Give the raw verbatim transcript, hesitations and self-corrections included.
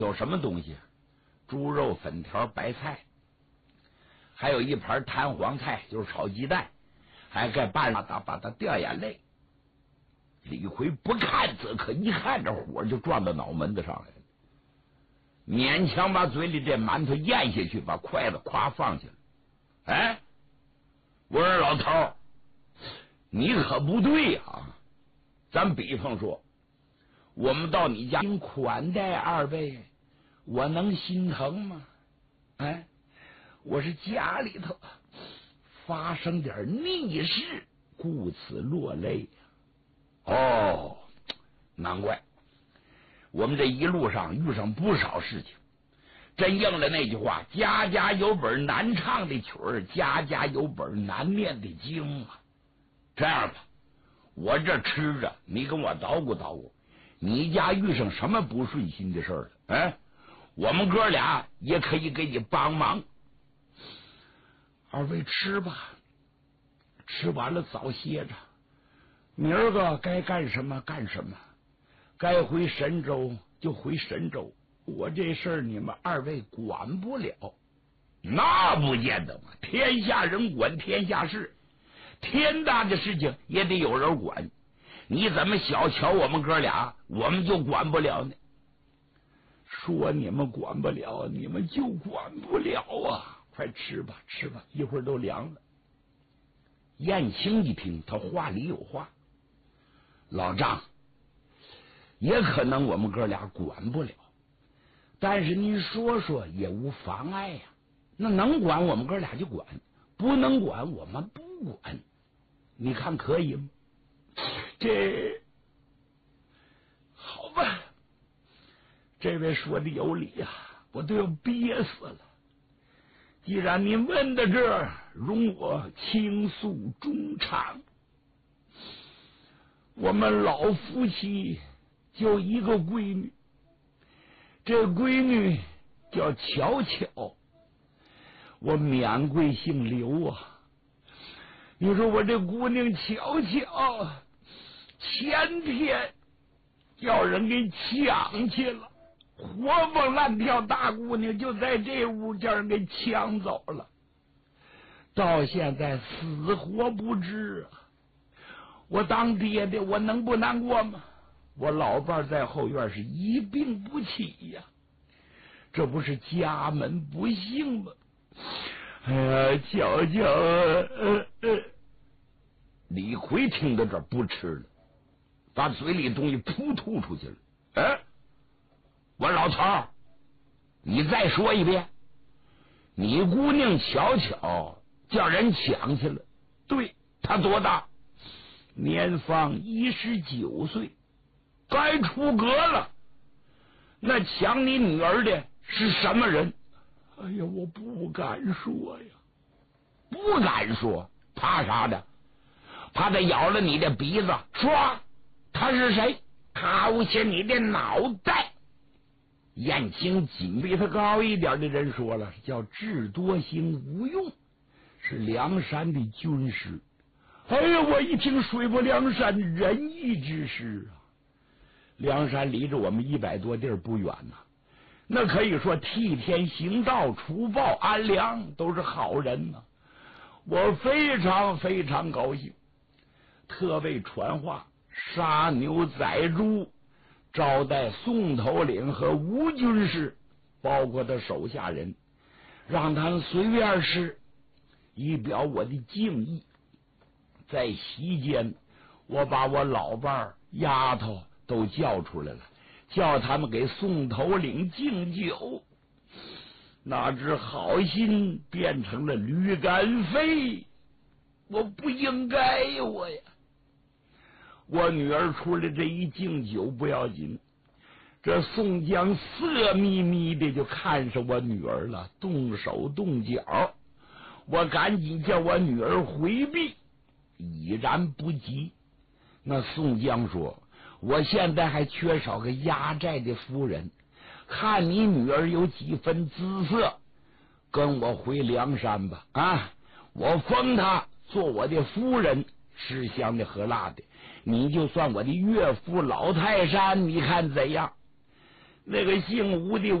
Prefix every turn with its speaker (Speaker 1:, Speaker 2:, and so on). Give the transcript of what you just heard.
Speaker 1: 有什么东西？猪肉、粉条、白菜，还有一盘弹簧菜，就是炒鸡蛋，还该拌把它把它掉眼泪。李逵不看则可，一看这火就撞到脑门子上来了，勉强把嘴里这馒头咽下去，把筷子咵放下了。哎，我说老头儿，你可不对呀、啊！咱比方说，我们到你家款待二位，我能心疼吗？哎，我是家里头发生点逆事，故此落泪。哦，难怪我们这一路上遇上不少事情，真应了那句话：家家有本难唱的曲儿，家家有本难念的经啊。这样吧，我这吃着，你跟我捣鼓捣鼓，你家遇上什么不顺心的事儿了？哎，我们哥俩也可以给你帮忙。二位吃吧，吃完了早歇着。明儿个该干什么干什么，该回神州就回神州。我这事儿你们二位管不了。那不见得嘛，天下人管天下事，天大的事情也得有人管。你怎么小瞧我们哥俩，我们就管不了呢？说你们管不了，你们就管不了啊！快吃吧，吃吧，一会儿都凉了。燕青一听，他话里有话。老丈，也可能我们哥俩管不了，但是您说说也无妨碍呀、啊。那能管我们哥俩就管，不能管我们不管，你看可以吗？这好吧，这位说的有理呀、啊，我都要憋死了。既然您问到这儿，容我倾诉衷肠。我们老夫妻就一个闺女，这闺女叫巧巧，我免贵姓刘啊。你说我这姑娘巧巧，前天叫人给抢去了，活蹦乱跳大姑娘就在这屋叫人给抢走了，到现在死活不知啊！我当爹的我能不难过吗？我老伴在后院是一病不起呀、啊，这不是家门不幸吗？哎呀，巧巧，呃呃，李逵听到这儿不吃了，把嘴里东西噗吐出去了。哎，我老头儿，你再说一遍，你姑娘巧巧叫人抢去了，对，她多大？年方一十九岁，该出阁了。那抢你女儿的是什么人？哎呀，我不敢说呀，不敢说，怕啥的？怕他咬了你的鼻子？说他是谁？掏下你的脑袋！燕青仅比他高一点的人说了，叫智多星吴用，是梁山的军师。哎呀，我一听水泊梁山仁义之师啊！梁山离着我们一百多地儿不远呐、啊，那可以说替天行道、除暴安良，都是好人呐、啊。我非常非常高兴，特为传话，杀牛宰猪，招待宋头领和吴军师，包括他手下人，让他们随便吃，以表我的敬意。在席间，我把我老伴儿、丫头都叫出来了，叫他们给宋头领敬酒。哪知好心变成了驴肝肺，我不应该呀，我呀！我女儿出来这一敬酒不要紧，这宋江色眯眯的就看上我女儿了，动手动脚。我赶紧叫我女儿回避，已然不及。那宋江说，我现在还缺少个压寨的夫人，看你女儿有几分姿色，跟我回梁山吧。啊，我封她做我的夫人，吃香的喝辣的，你就算我的岳父老泰山，你看怎样？ 那个姓吴的